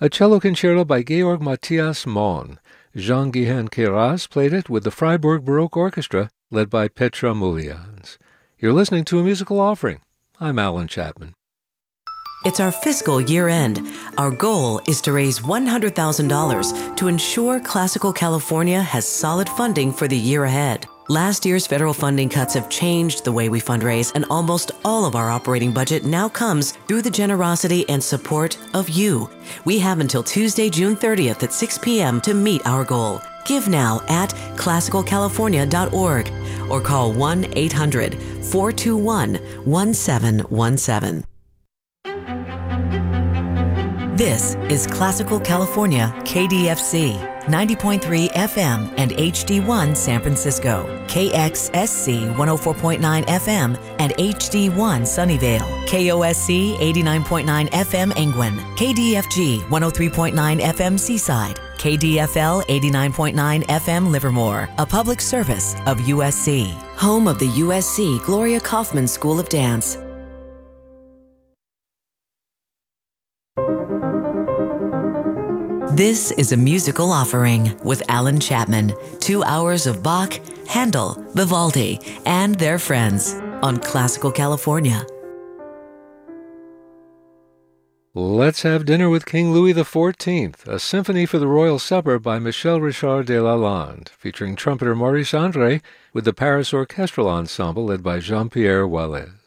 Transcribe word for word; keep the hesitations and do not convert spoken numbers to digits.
A cello concerto by Georg Matthias Mohn. Jean-Guihen Queyras played it with the Freiburg Baroque Orchestra, led by Petra Mulians. You're listening to A Musical Offering. I'm Alan Chapman. It's our fiscal year end. Our goal is to raise one hundred thousand dollars to ensure Classical California has solid funding for the year ahead. Last year's federal funding cuts have changed the way we fundraise, and almost all of our operating budget now comes through the generosity and support of you. We have until Tuesday, June thirtieth at six p.m. to meet our goal. Give now at classical california dot org or call one eight hundred, four two one, one seven one seven. This is Classical California, K D F C, ninety point three F M and H D one San Francisco, K X S C one oh four point nine F M and H D one Sunnyvale, K O S C eighty-nine point nine F M Angwin, K D F G one oh three point nine F M Seaside, K D F L eighty-nine point nine F M Livermore, a public service of U S C, home of the U S C Gloria Kaufman School of Dance. This is A Musical Offering with Alan Chapman. Two hours of Bach, Handel, Vivaldi, and their friends on Classical California. Let's have dinner with King Louis the Fourteenth, a symphony for the royal supper by Michel Richard de Lalande, featuring trumpeter Maurice Andre with the Paris Orchestral Ensemble led by Jean-Pierre Walez.